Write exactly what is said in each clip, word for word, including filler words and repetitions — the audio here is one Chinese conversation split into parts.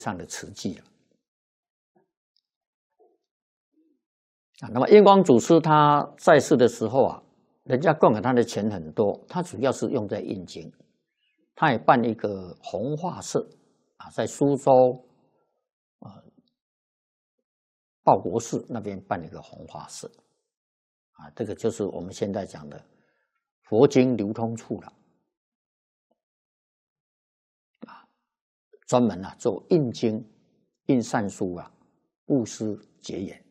上的慈济了。啊，那么印光祖师他在世的时候啊，人家供给他的钱很多，他主要是用在印经。他也办一个弘化社啊，在苏州啊报国寺那边办了一个弘化社啊，这个就是我们现在讲的佛经流通处了啊，专门啊做印经、印善书啊，布施结缘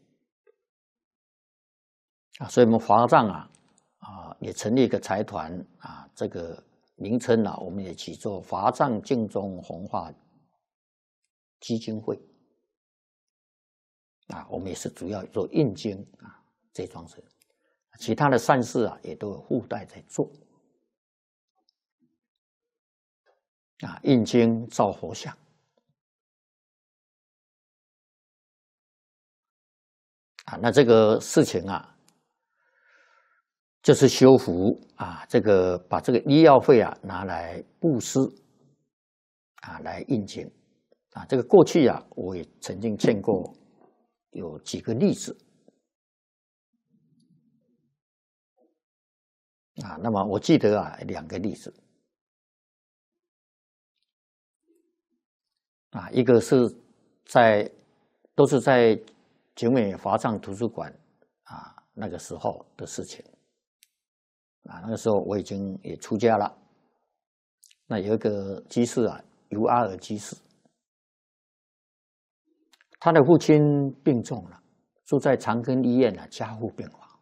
啊，所以我们华藏啊啊也成立一个财团啊，这个名称啊，我们也起做华藏净宗弘化基金会啊，我们也是主要做印经啊这桩事，其他的善事啊也都有附带在做啊，印经造佛像啊，那这个事情啊，就是修福啊，这个把这个医药费啊拿来布施啊，来印经啊，这个过去啊，我也曾经见过有几个例子啊，那么我记得啊两个例子啊，一个是在都是在景美华藏图书馆啊那个时候的事情啊，那个时候我已经也出家了，那有一个居士啊，尤阿尔居士，他的父亲病重了，住在长庚医院啊加护病房。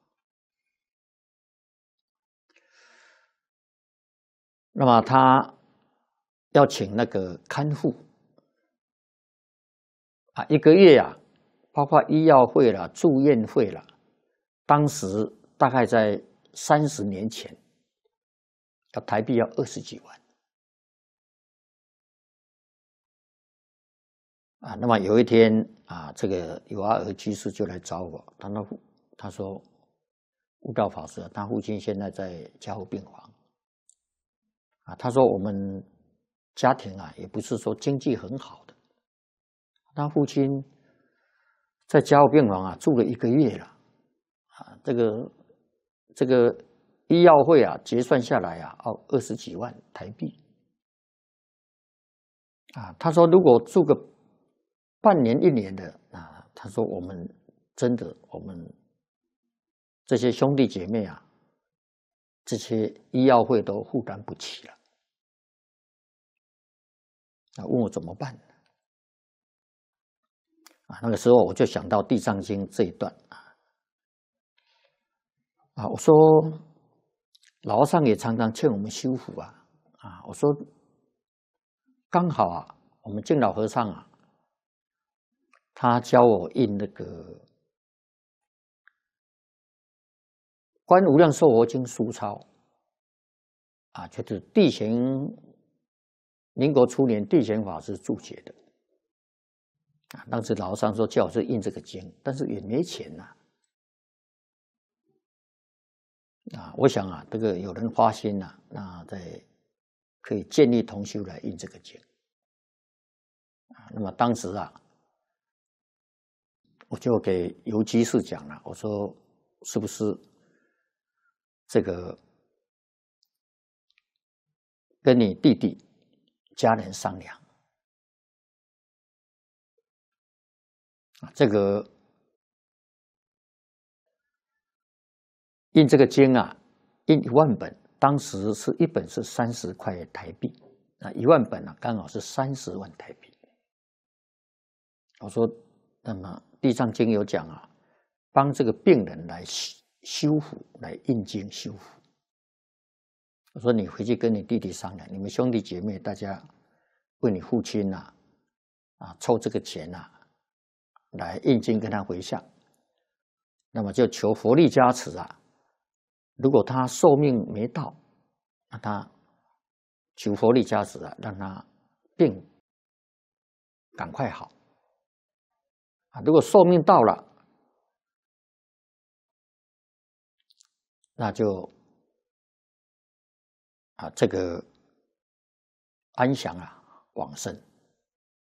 那么他要请那个看护啊，一个月呀、啊，包括医药费了、住院费了，当时大概在三十年前，要台币要二十几万啊。那么有一天啊，这个有阿尔居士就来找我，他那他说，悟道法师，他父亲现在在加护病房啊，他说我们家庭啊也不是说经济很好的，他父亲在加护病房啊住了一个月了啊，这个这个医药费啊结算下来啊，要二十几万台币啊。他说如果住个半年一年的啊，他说我们真的我们这些兄弟姐妹啊，这些医药费都负担不起了啊，问我怎么办啊？那个时候我就想到《地藏经》这一段啊，啊，我说老和尚也常常劝我们修福啊，啊，我说刚好啊，我们净老和尚啊，他教我印那个《观无量寿佛经》书抄啊，就是地贤民国初年地贤法师注解的啊。当时老和尚说叫我去印这个经，但是也没钱呐啊, 啊。我想啊，这个有人发心呐、啊，那在可以建立同修来印这个经啊。那么当时啊，我就给游居士讲了，我说是不是这个跟你弟弟家人商量啊，这个印这个经啊，印一万本，当时是一本是三十块台币啊，一万本啊，刚好是三十万台币。我说，那么《地藏经》有讲啊，帮这个病人来修复，来印经修复。我说你回去跟你弟弟商量，你们兄弟姐妹大家为你父亲呐、啊，啊凑这个钱呐、啊，来印经跟他回向。那么就求佛力加持啊，如果他寿命没到，那他求佛力加持啊，让他病赶快好啊。如果寿命到了，那就啊这个安详啊往生